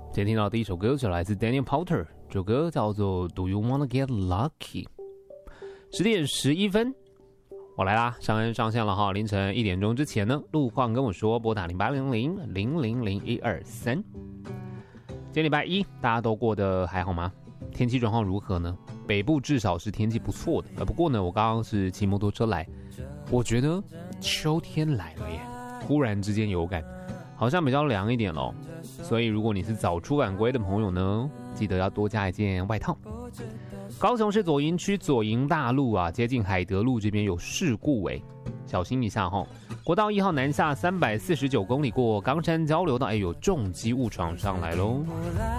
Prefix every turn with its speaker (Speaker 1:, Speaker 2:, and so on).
Speaker 1: 今天听到的第一首歌是来自 Daniel Powter， 这首歌叫做 Do You Wanna Get Lucky。 10点11分，我来啦，上恩上线了哈。凌晨1点钟之前呢，路况跟我说，拨打0800000123。今天礼拜一，大家都过得还好吗？天气状况如何呢？北部至少是天气不错的，不过呢，我刚刚是骑摩托车来，我觉得秋天来了耶，忽然之间有感，好像比较凉一点咯。所以如果你是早出晚归的朋友呢，记得要多加一件外套。高雄市左营区左营大路啊，接近海德路这边有事故小心一下齁。国道1号南下349公里过冈山交流道，有重机误闯上来咯。